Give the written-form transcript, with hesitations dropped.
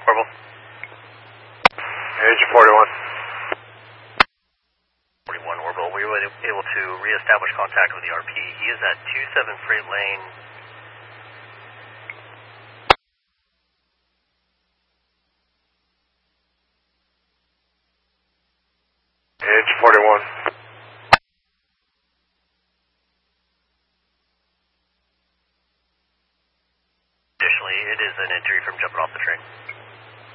Orbital. Engine 41. 41 Orbital. We were able to reestablish contact with the RP. He is at 27 freight lane. Engine 41. Additionally, it is an entry from jumping off the train.